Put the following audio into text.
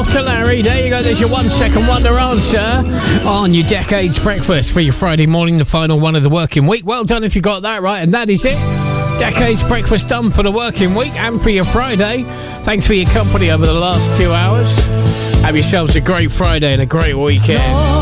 off to Larry. There you go. There's your 1 second wonder answer on your Decades Breakfast for your Friday morning, the final one of the working week. Well done if you got that right. And that is it. Decades Breakfast done for the working week and for your Friday. Thanks for your company over the last 2 hours. Have yourselves a great Friday and a great weekend.